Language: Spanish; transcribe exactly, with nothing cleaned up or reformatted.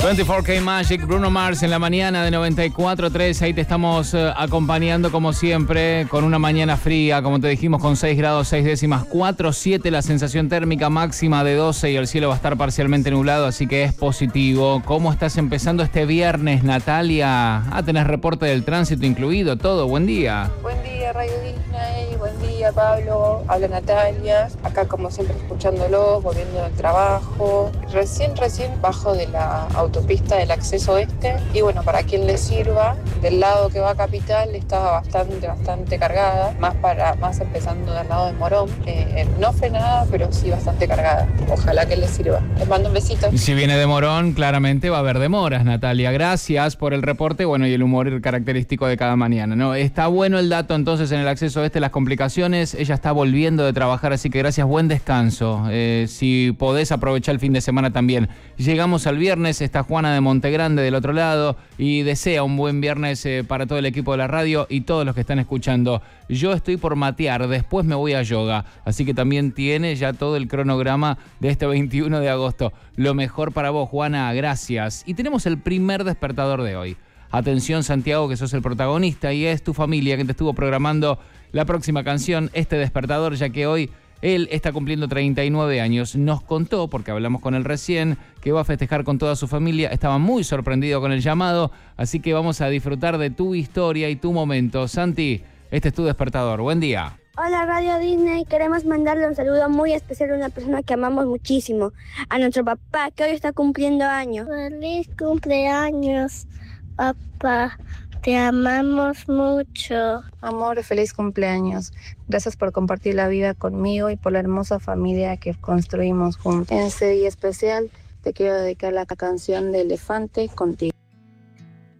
veinticuatro K Magic, Bruno Mars en la mañana de noventa y cuatro punto tres. Ahí te estamos eh, acompañando como siempre con una mañana fría, como te dijimos, con seis grados seis décimas, cuatro siete la sensación térmica, máxima de doce y el cielo va a estar parcialmente nublado, así que es positivo. ¿Cómo estás empezando este viernes, Natalia? Ah, tenés reporte del tránsito incluido, todo. Buen día. Buen día, Radio Disney. Buen día, Pablo. Habla Natalia. Acá, como siempre, escuchándolo, volviendo del trabajo. Recién, recién bajo de la autopista del acceso oeste. Y bueno, para quien le sirva, del lado que va a Capital estaba bastante, bastante cargada. Más para más empezando del lado de Morón. Eh, no frenada, pero sí bastante cargada. Ojalá que le sirva. Les mando un besito. Y si viene de Morón, claramente va a haber demoras, Natalia. Gracias por el reporte, bueno, y el humor característico de cada mañana, ¿no? Está bueno el dato, entonces, en el acceso oeste, las complicaciones. Ella está volviendo de trabajar, así que gracias, buen descanso. Eh, si podés aprovechar el fin de semana también. Llegamos al viernes, está Juana de Montegrande del otro lado y desea un buen viernes eh, para todo el equipo de la radio y todos los que están escuchando. Yo estoy por matear, después me voy a yoga, así que también tiene ya todo el cronograma de este veintiuno de agosto. Lo mejor para vos, Juana, gracias. Y tenemos el primer despertador de hoy. Atención, Santiago, que sos el protagonista y es tu familia que te estuvo programando la próxima canción, este despertador, ya que hoy él está cumpliendo treinta y nueve años. Nos contó, porque hablamos con él recién, que va a festejar con toda su familia. Estaba muy sorprendido con el llamado, así que vamos a disfrutar de tu historia y tu momento. Santi, este es tu despertador. Buen día. Hola, Radio Disney. Queremos mandarle un saludo muy especial a una persona que amamos muchísimo, a nuestro papá, que hoy está cumpliendo años. Feliz cumpleaños, papá. Te amamos mucho. Amor, feliz cumpleaños. Gracias por compartir la vida conmigo y por la hermosa familia que construimos juntos. En ese día especial te quiero dedicar la canción de Elefante, Contigo.